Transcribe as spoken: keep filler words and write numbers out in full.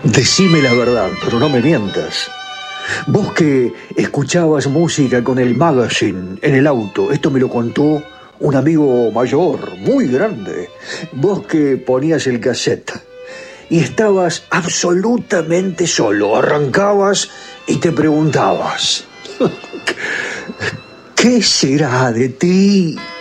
Decime la verdad, pero no me mientas. Vos que escuchabas música con el magazine en el auto, esto me lo contó un amigo mayor, muy grande. Vos que ponías el cassette y estabas absolutamente solo, arrancabas y te preguntabas, ¿qué será de ti?